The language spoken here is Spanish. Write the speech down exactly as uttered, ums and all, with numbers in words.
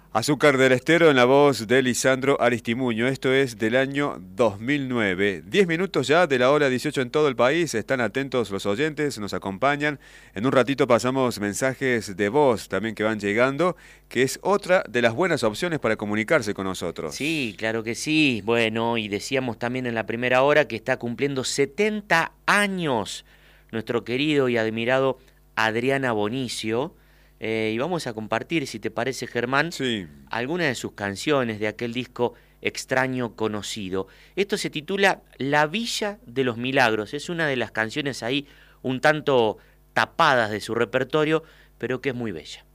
Azúcar del Estero en la voz de Lisandro Aristimuño. Esto es del año dos mil nueve. Diez minutos ya de la hora dieciocho en todo el país. Están atentos los oyentes, nos acompañan. En un ratito pasamos mensajes de voz también que van llegando, que es otra de las buenas opciones para comunicarse con nosotros. Sí, claro que sí. Bueno, y decíamos también en la primera hora que está cumpliendo setenta años nuestro querido y admirado Adriana Bonicio. Eh, y vamos a compartir, si te parece, Germán, Sí. algunas de sus canciones de aquel disco Extraño Conocido. Esto se titula La Villa de los Milagros. Es una de las canciones ahí un tanto tapadas de su repertorio, pero que es muy bella.